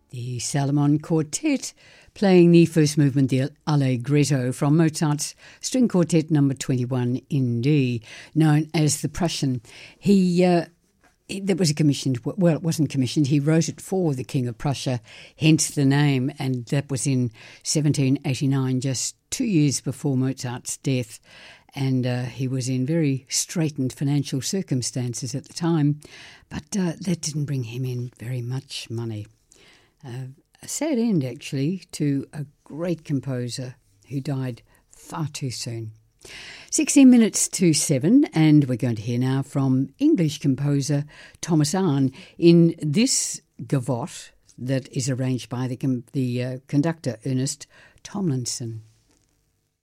The Salomon Quartet playing the first movement, the Allegretto, from Mozart's String Quartet number 21 in D, known as the Prussian. That was commissioned, well, it wasn't commissioned, he wrote it for the King of Prussia, hence the name, and that was in 1789, just 2 years before Mozart's death. And he was in very straitened financial circumstances at the time, but that didn't bring him in very much money. A sad end, actually, to a great composer who died far too soon. 16 minutes to 7, and we're going to hear now from English composer Thomas Arne in this gavotte that is arranged by the conductor Ernest Tomlinson.